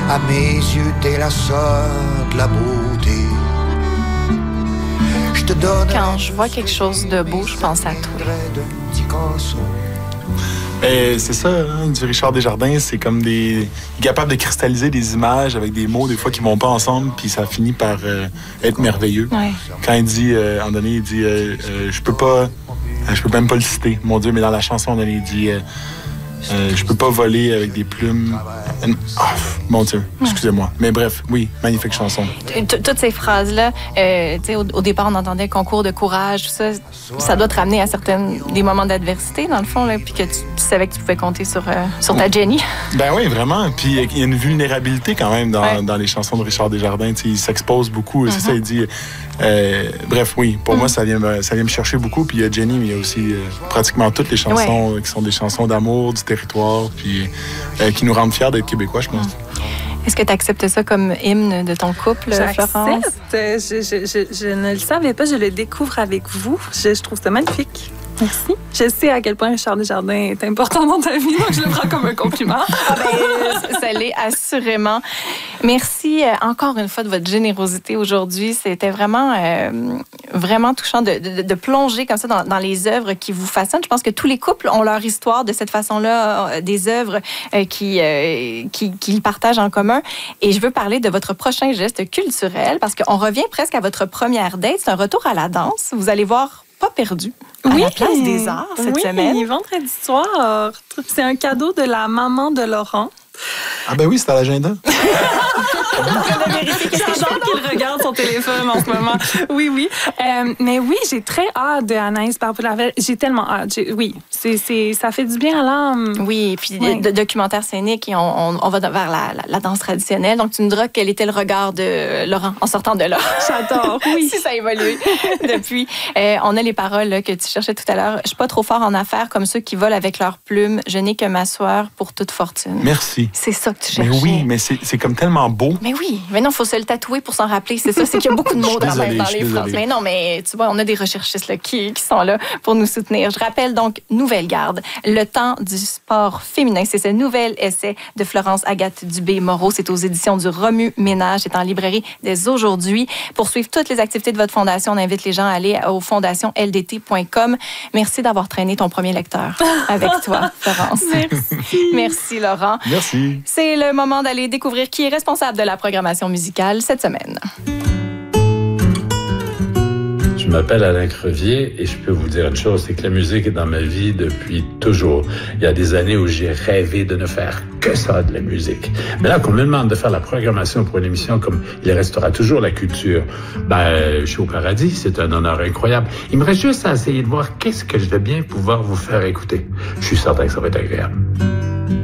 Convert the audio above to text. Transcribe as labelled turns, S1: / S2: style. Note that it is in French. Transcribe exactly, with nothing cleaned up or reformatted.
S1: À mes yeux, t'es la sœur de la beauté. Je te donne.
S2: Quand je vois quelque chose de beau, je pense à toi.
S3: Ben, c'est ça, hein, du Richard Desjardins, c'est comme des... Il est capable de cristalliser des images avec des mots, des fois, qui vont pas ensemble, puis ça finit par euh, être merveilleux.
S2: Ouais.
S3: Quand il dit, euh, à un moment donné, il dit, euh, euh, je peux pas... Euh, je peux même pas le citer, mon Dieu, mais dans la chanson, à un moment donné, il dit... Euh, Euh, je peux pas voler avec des plumes. Oh, mon Dieu, excusez-moi. Mais bref, oui, magnifique chanson.
S2: Toutes ces phrases-là, euh, tu sais, au, au départ, on entendait concours de courage, tout ça. Ça doit te ramener à certains des moments d'adversité, dans le fond, là, puis que tu, tu savais que tu pouvais compter sur, euh, sur ta Jenny.
S3: Ben oui, vraiment. Puis il y a une vulnérabilité quand même dans,
S2: ouais.
S3: dans les chansons de Richard Desjardins. T'sais, il s'expose beaucoup. Mm-hmm. C'est ça, il dit. Euh, bref, oui, pour mm-hmm. moi, ça vient, ça vient me chercher beaucoup. Puis il y a Jenny, mais il y a aussi euh, pratiquement toutes les chansons ouais. qui sont des chansons d'amour, du territoire, puis euh, qui nous rendent fiers d'être Québécois, je pense.
S2: Est-ce que tu acceptes ça comme hymne de ton couple, Florence?
S4: J'accepte. Je, je, je, je ne le savais pas, je le découvre avec vous. Je, je trouve ça magnifique. Merci. Je sais à quel point Richard Desjardins est important dans ta vie, donc je le prends comme un compliment.
S2: Ah ben, ça l'est assurément. Merci euh, encore une fois de votre générosité aujourd'hui. C'était vraiment, euh, vraiment touchant de, de, de plonger comme ça dans, dans les œuvres qui vous façonnent. Je pense que tous les couples ont leur histoire de cette façon-là, euh, des œuvres euh, qui, euh, qui, qu'ils partagent en commun. Et je veux parler de votre prochain geste culturel parce qu'on revient presque à votre première date. C'est un retour à la danse. Vous allez voir Pas perdu. À oui, la Place des Arts cette
S4: oui,
S2: semaine.
S4: Oui, vendredi soir. C'est un cadeau de la maman de Laurent.
S3: Ah ben oui, c'est à l'agenda.
S4: J'adore qu'il regarde son téléphone en ce moment. Oui, oui. Euh, mais oui, j'ai très hâte de Anaïs Barbeau-Laval. J'ai tellement hâte. J'ai, oui, c'est, c'est, ça fait du bien à l'âme.
S2: Oui, et puis
S4: oui.
S2: de, documentaire scénique, et on, on, on va vers la, la, la danse traditionnelle. Donc, tu nous diras quel était le regard de Laurent en sortant de là.
S4: J'adore, oui.
S2: Si ça a évolué depuis. Euh, on a les paroles là, que tu cherchais tout à l'heure. Je suis pas trop fort en affaires comme ceux qui volent avec leurs plumes. Je n'ai que ma sueur pour toute fortune.
S3: Merci.
S2: C'est ça que tu cherchais.
S3: Mais oui, mais c'est, c'est comme tellement beau.
S2: Mais oui, mais non, il faut se le tatouer pour s'en rappeler. C'est ça, c'est qu'il y a beaucoup de mots dans, désolé, dans les phrases. Mais non, mais tu vois, on a des recherchistes là, qui, qui sont là pour nous soutenir. Je rappelle donc Nouvelle Garde, le temps du sport féminin. C'est ce nouvel essai de Florence Agathe Dubé-Moreau. C'est aux éditions du Remue-Ménage. C'est en librairie dès aujourd'hui. Pour suivre toutes les activités de votre fondation, on invite les gens à aller au fondation l d t point com. Merci d'avoir traîné ton premier lecteur avec toi, Florence.
S4: Merci.
S2: Merci, Laurent.
S3: Merci.
S2: C'est le moment d'aller découvrir qui est responsable de la programmation musicale cette semaine.
S5: Je m'appelle Alain Crevier et je peux vous dire une chose, c'est que la musique est dans ma vie depuis toujours. Il y a des années où j'ai rêvé de ne faire que ça, de la musique. Mais là, qu'on me demande de faire la programmation pour une émission comme Il restera toujours la culture, ben, je suis au paradis, c'est un honneur incroyable. Il me reste juste à essayer de voir qu'est-ce que je vais bien pouvoir vous faire écouter. Je suis certain que ça va être agréable.